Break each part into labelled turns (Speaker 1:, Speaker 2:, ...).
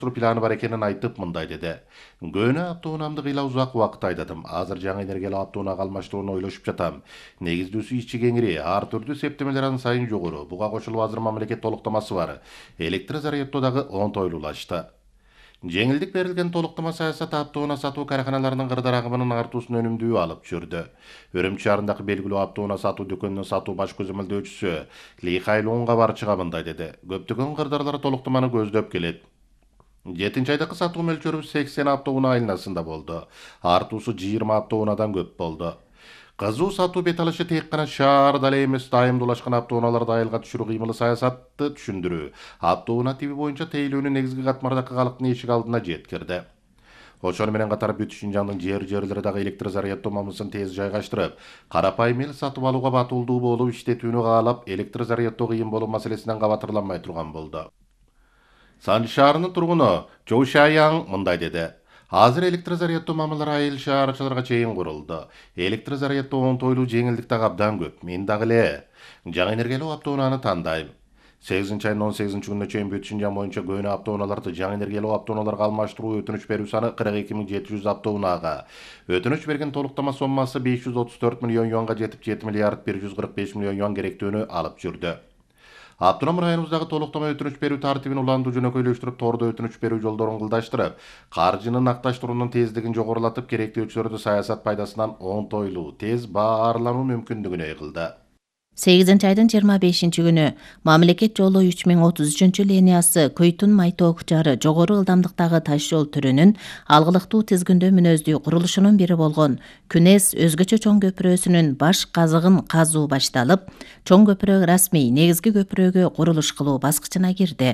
Speaker 1: планы бар экенин айтып мындай деди. Көөнө автоунаамды кыйла узак убакыт айдадым. Азыр жаңы энергиялык автоунаа алмаштырууну ойлошуп жатам. Негиздүүсү ичи кеңири, ар түрдүү септемелер аны сайын жогору. Буга кошулуп азыр мамлекет толуктамасы бар. Электр заряддоо дагы оңтойлуулашты. Жеңилдик берилген толуктама саясаты автоунаа сатуу караханаларынын кырдаал агымынын артуусун өнүмдүү алып жүрдү. Үрүмчү шаарындагы белгилүү автоунаа сатуу дүкөнүнүн сатуу баш көзөмөлдөөчүсү Ли Хайлунга барчыга мындай деди. Көптөгөн кырдаалдар толуктаманы көздөп келет. 7 айдагы сатуу мөлчөрүбүз 80 автоунаа айланасында болду. Артуусу 20 автоунаадан көп болду. Кызуу сатуу бет алышы тек гана шаарда эле эмес, дайымдуулашкан автоунааларды айылга түшүрүү кыймылы саясатты түшүндүрүү. Автоунаа тиби боюнча тейлөөнүн негизги катмардагы калктын эшик алдына жеткирди. Ошону менен катар бүт Шинжаңдын жерлери дагы электр заряддоо мамысын тез жайгаштырып, карапайым эл сатып алууга батылдуу болуп иштетүүнү каалап, электр заряддоо кыйын болуу маселесинен кабатырланмай турган болду. Санжы шаарынын тургуну Чоу Шаяң мындай деди. Азыр электр заряддоо мамылары айыл шаарчыларга чейин курулду. Электр заряддоо оңтойлуу, жеңилдик дагы абдан көп. Мен дагы эле жаңы энергиялык автоунааны тандайм. 8 айдын 18-күнүнө чейин бүт Шинжаң боюнча көөнө автоунааларды жаңы энергиялык автоунааларга алмаштыруу өтүнүч берүү саны 42.700 автоунаага. Өтүнүч берген толуктама соммасы 534 миллион юанга жетип, 7 миллиард 145 миллион юан керектөөнү алып жүрдү. Автоном районубуздагы толуктама өтүнүч берүү тартибин уландуу жөнөкөйлөштүрүп, тордо өтүнүч берүү жолдорун кылдаштырып, каржынын акташтыруунун тездигин жогорулатып, керектөөчүлөрдү саясат пайдасынан оңтойлуу, тез баарлануу мүмкүндүгүнө ыйгылды.
Speaker 2: 8-айдын 25-күнү мамлекет жолу 3033 линиясы Көйтүн-Майтоо Кучары жогору ылдамдыктагы таш жол түрүнүн алгылыктуу тизгиндөө мүнөздүү курулушунун бири болгон Күнес өзгөчө чоң көпүрөсүнүн баш казыгын казуу башталып, чоң көпүрө расмий негизги көпүрөгө курулуш кылуу баскычына кирди.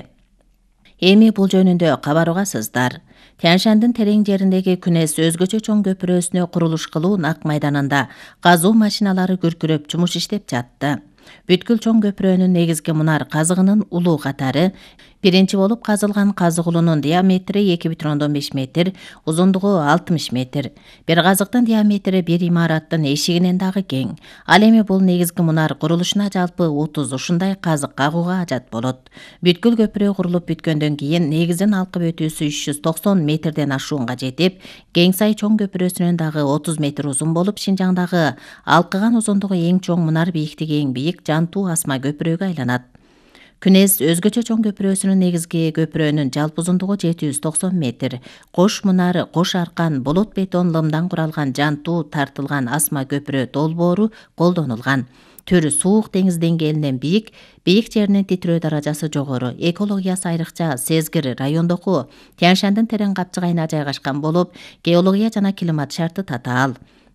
Speaker 2: Эми бул жөнүндө кабар угасыздар. Тянь-Шандын терең жериндеги Күнес өзгөчө чоң көпүрөсүнө курулуш кылуу нак майданында казуу машиналары күркүрөп жумуш иштеп жатты. Бүткүл чоң көпүрөнүн негизги мунар казыгынын улуу катары биринчи болуп казылган казыгулунун диаметри 2,5 метр, узундугу 60 метр. Бир казыктын диаметри бир имараттын эшигинен дагы кең. Ал эми бул негизги мунар курулушуна жалпы 30 ушундай казык кагууга ажат болот. Бүткүл көпүрө курулуп бүткөндөн кийин негизин алкып өтүүсү 390 метрден ашуунга жетип, Кеңсай чоң көпүрөсүнөн дагы 30 метр узун болуп, Шинжаңдагы алкыган узундугу эң чоң мунар, бийликтиги эң бийик Жантуу асма көпүрөгө айланат. Күнес өзгөчө чоң көпүрөсүнүн негизги көпүрөнүн жалпы узундугу 790 метр. Кош мунары, кош аркан, болот бетон лымдан куралган Жантуу тартылган асма көпүрө долбоору колдонулган. Түрү суук деңиз деңгээлинен бийик жеринин титирөө даражасы жогору, экологиясы айрыкча сезгир райондоку Тянь-Шандын терең капчыгайына жайгашкан болуп, геология жана климат шарты татаал.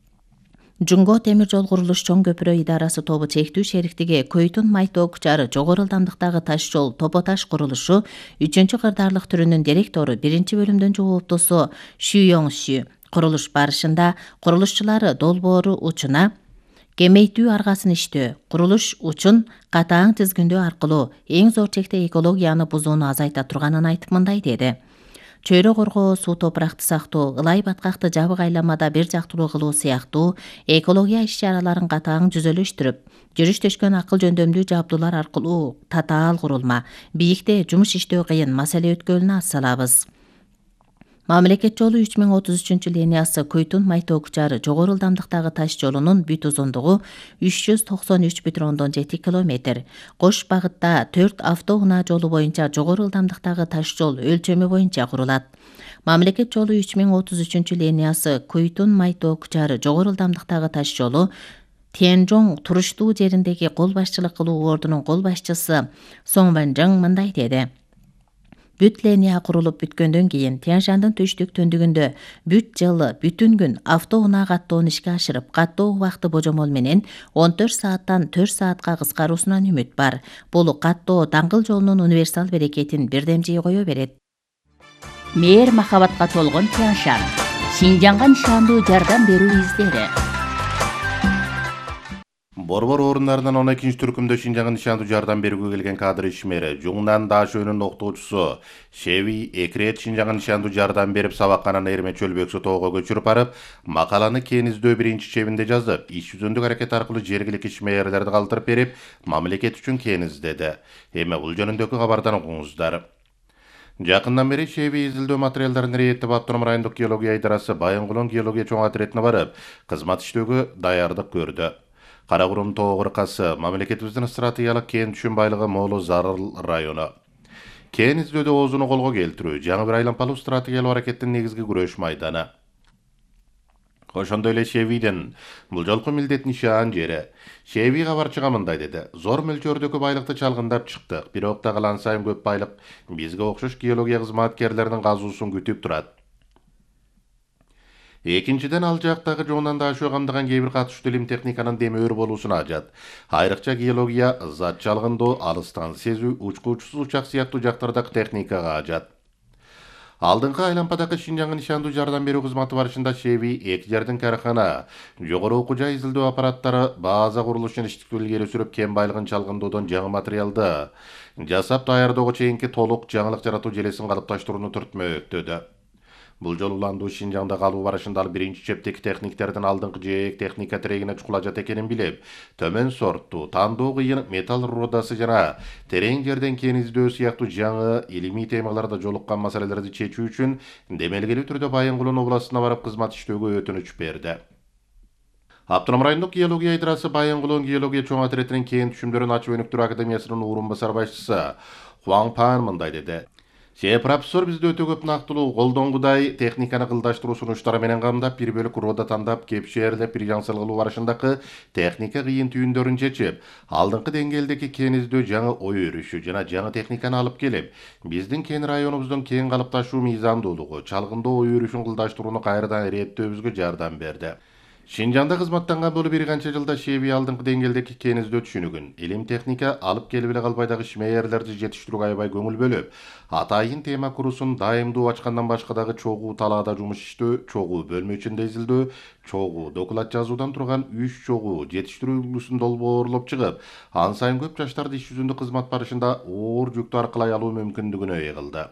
Speaker 2: Жунго темир жол курулуш чоң көпүрө идарасы тобу чектүү шериктиги Көйтүн-Майтоо Кучары жогору ылдамдыктагы таш жол топоташ курулушу 3-кырдаарлык түрүнүн директору 1-бөлүмдүн жооптусу Шү Йоңшү курулуш барышында курулушчулары долбоору учуна кемейтүү аргасын иштөө, курулуш учун катаң тизгиндөө аркылуу эң зор чекте экологияны бузууну азайта турганын айтып мындай деди. Чөйрө коргоо, суу топуракты сактоо, ылай баткакты жабык айламада бир жактылуу кылуу сыяктуу экология иш-чараларын катаң жүзөлөштүрүп, жүрүш-төшкөн акыл жөндөмдүү жабдуулар аркылуу татаал курулма, бийикте жумуш иштөө кыйын маселе өткөлүнө ас салабыз. Мамлекет жолу 3033 линиясы Көйтүн-Майтоо Кучары жогору ылдамдыктагы таш жолунун бүт узундугу 393,7 км. Кош багытта 4 автоунаа жолу боюнча жогору ылдамдыктагы таш жол өлчөмү боюнча курулат. Мамлекет жолу 3033 линиясы Көйтүн-Майтоо Кучары жогору ылдамдыктагы таш жолу Тянь-Жоң туруштуу жериндеги кол башчылык кылуу ордунун кол башчысы Соң Вэнжэң мындай деди. Бүт линия курулуп бүткөндөн кийин Тянь-Шандын түштүк түндүгүндө бүт жылы бүтүн күн автоунаа каттоону ишке ашырып, каттоо убакыты божомол менен 14 сааттан 4 саатка кыскаруусунан үмүт бар. Бул каттоо даңгыл жолунун универсал берекетин бирдем жей кое берет.
Speaker 3: Мээр махабатка толгон Тянь-Шан, Шинжаңга нишандуу жардам берүү издери.
Speaker 1: Борбор орундарынан 12-түркүмдө Шинжаңга нишандуу жардам берүүгө келген кадр ишмери Жуңнан Дашөөнүн окутуучусу Шеви Экрет Шинжаңга нишандуу жардам берип, сабакканан Эрме Чөлбөксө тоого көчүрүп барып, макаланы Кениздөө биринчи чебинде жазып, иш жүзүндүк аракет аркылуу жергиликтүү ишмерлерди калтырып берип, мамлекет үчүн кениздеди. Эми бул жөнүндөгү кабардан угуңуздар. Жакындан бери шеби изилдөө материалдарын рейеттеп Автоном райондук геология идарасы Байынгулон геология чоң отрядына барып, кызмат иштөөгө даярдык көрдү. Каракурум тоо кыркасы мамлекетибиздин стратегиялык кен түшүн байлыгы молу Зарыл району. Кен издөөдө оозуну колго келтирүү жаңы бир айланпалуу стратегиялык аракеттин негизги күрөш майданы. Ошондой эле Шевиден бул жолку милдет нишан жери. Шеви кабарчыга мындай деди: "Зор мөлчөрдөгү байлыкты чалгындап чыктык. Бирок да калан сайын көп байлык бизге окшош геология кызматкерлеринин казуусун күтүп турат. Экинчиден ал жактагы жоондан да ашуу камдаган кээ бир катышуу илим техниканын демөөр болуусуна ажат. Айрыкча геология, зат чалгындоо, алыстан сезүү, учкучсуз учак сыяктуу жактардагы техникага ажат. Алдыңкы айланпадагы Шинжаңга нишандуу жардам берүү кызматы барышында Шеви, эки жердин карахана, жогору окуу жай изилдөө аппараттары, база курулушун иштиктүү илгери сүрүп кен байлыгын чалгындоодон жаңы материалды жасап даярдоого чейинки толук жаңылык жаратуу желесин калыпташтырууну түртмөктөдү. Бул жолу уландуу Шинжаңда калуу барышында ал биринчи чептеги техниктердин алдыңкы жээк техника тирегине чукул ажат экенин билип, төмөн сорттуу, тандоо кыйын металл рудасы жана терең жерден кен издөө сыяктуу жаңы илимий темаларда жолуккан маселелерди чечүү үчүн демелгелүү түрдө Байынгулон областына барып кызмат иштөөгө өтүнүч берди. Автоном райондук геология идарасы Байынгулон геология чоң отрядынын кен түшүмдөрүн ачып өнүктүрүү академиясынын орун басар башчысы Хуан Пан мындай деди: "Профессор бизде өтө көп нактылуу колдонгудай техниканы кылдаштыруу сунуштары менен камдап, бир бөлүк рода тандап, кепшээрлеп, бир жаңсыл кылуу барышындагы техника кыйын түйүндөрүн чечип, алдыңкы деңгээлдеги кен издөө жаңы ой өрүшү жана жаңы техниканы алып келип, биздин кен районубуздун кен калыпташуу мыйзамдуулугу, чалгындоо ой өрүшүн кылдаштырууну кайрадан иреттөөбүзгө жардам берди." Шинжаңда кызматтанган болуп бир канча жылда Шеви алдыңкы деңгээлдеги кен издөө түшүнүгүн, илим техника алып келип эле калбай дагы ишмерлерди жетиштирүүгө аябай көңүл бөлүп, атайын тема курусун дайымдуу ачкандан башка дагы чогуу талаада жумуш иштөө, чогуу бөлмө ичинде изилдөө, чогуу документ жазуудан турган 3 чогуу жетиштирүү үлгүсүн долбоорлоп чыгып, ан сайын көп жаштарды иш жүзүндө кызмат барышында оор жүктү аркылай алуу мүмкүндүгүнө ээ кылды.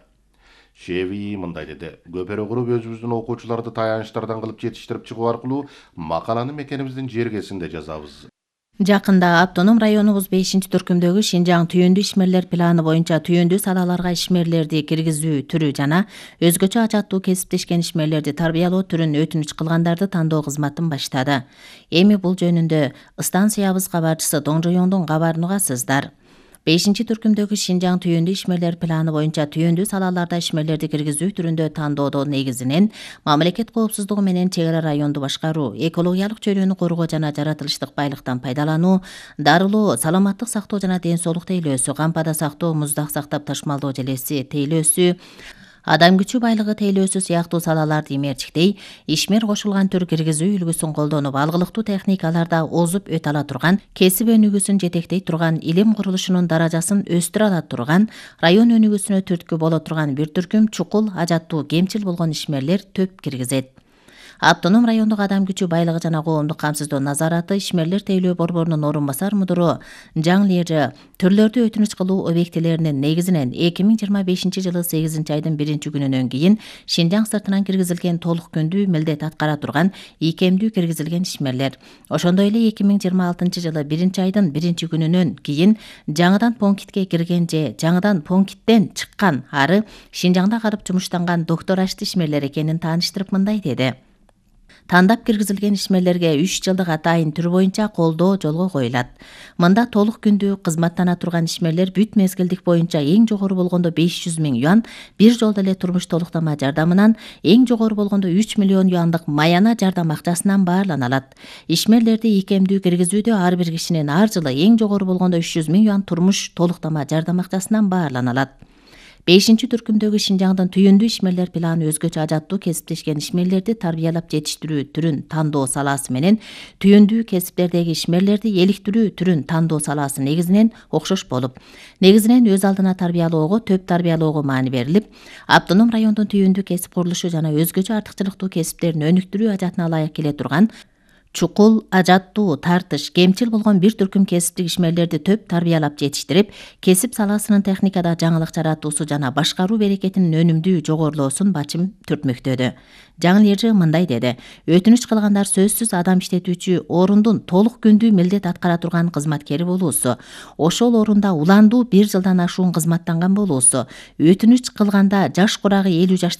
Speaker 1: Шеви мындай деди: "Көпөрө куруп өзүбүздүн окуучуларды таянычтардан кылып жетиштирип чыгуу аркылуу макаланы мекенибиздин жергесинде жазабыз."
Speaker 2: Жакында Автоном районубуз 5-түркүмдөгү Шинжаң түйүндүү ишмерлер планы боюнча түйүндүү салаларга ишмерлерди киргизүү түрү жана өзгөчө ажаттуу кесиптешкен ишмерлерди тарбиялоо түрүн өтүнүч кылгандарды тандоо кызматын баштады. Эми бул жөнүндө станциябыз кабарчысы Доңжоюңдун кабарын угасыздар. 5-түркүмдөгү Шинжаң түйүндүү ишмерлер планы боюнча түйүндүү салаларда ишмерлерди киргизүү түрүндө тандоодо негизинен мамлекет коопсуздугу менен чек ара районду башкаруу, экологиялык чөйрөнү коргоо жана жаратылыштык байлыктан пайдалануу, дарылоо, саламаттык сактоо жана ден соолук тейлөөсү, кампада сактоо, муздак сактап ташмалдоо желеси тейлөөсү, адам күчү байлыгы тейлөөсү сыяктуу салаларды имерчиктей, ишмер кошулган түр киргизүү үлгүсүн колдонуп, алгылыктуу техникаларда озуп өтө ала турган, кесип өнүгүүсүн жетектей турган, илим курулушунун даражасын өстүрө ала турган, район өнүгүүсүнө түрткү боло турган бир түркүм чукул, ажаттуу, кемчил болгон ишмерлер төп киргизет. Автоном райондук адам күчү байлыгы жана коомдук камсыздоо назараты ишмерлер тейлөө борборунун орун басар мудуру Жаң Лежи түрлөрдү өтүнүч кылуу объектилеринин негизинен 2025 жылы 8 айдын 1-күнүнөн кийин Шинжаң сыртынан киргизилген толук күндүү милдет аткара турган ийкемдүү киргизилген ишмерлер. Ошондой эле 2026 жылы 1 айдын 1-күнүнөн кийин жаңыдан пунктке кирген же жаңыдан пункттен чыккан ары Шинжаңда калып жумуштанган доктор Ашты ишмерлер экенин тааныштырып мындай деди: "Тандап киргизилген ишмерлерге 3 жылдык атайын түр боюнча колдоо жолго коюлат. Мында толук күндүү кызматтана турган ишмерлер бүт мезгилдик боюнча эң жогору болгондо 500 000 юан бир жолдо эле турмуш толуктама жардамынан, эң жогору болгондо 3 миллион юандык маяна жардам акчасынан баарлана алат. Ишмерлерди ийкемдүү киргизүүдө ар бир кишинин ар жылы эң жогору болгондо 300 000 юан турмуш толуктама жардам акчасынан баарлана алат. 5-түркүмдөгү Шинжаңдын түйүндүү ишмерлер планы өзгөчө ажаттуу кесиптешкен ишмерлерди тарбиялап жетиштирүү түрүн тандоо салаасы менен түйүндүү кесиптердеги ишмерлерди эликтирүү түрүн тандоо салаасы негизинен окшош болуп, негизинен өз алдына тарбиялоого, төп тарбиялоого маани берилип, Автоном райондун түйүндүү кесип курулушу жана өзгөчө артыкчылыктуу кесиптерин өнүктүрүү ажатына ылайык келе турган чукул, ажаттуу, тартыш, кемчил болгон бир түркүм кесиптик ишмерлерди төп тарбиялап жетиштирип, кесип саласынын техникада жаңылык жаратуусу жана башкаруу берекетинин өнүмдүү жогорулоосун бачым түртмөктөдү. Жаңыл Ержи мындай деди: өтүнүч кылгандар сөзсүз адам иштетүүчү орундун толук күндүү милдет аткара турган кызматкери болуусу, ошол орунда уландуу 1 жылдан ашуун кызматтанган болуусу, өтүнүч кылганда жаш курагы 50 жаштан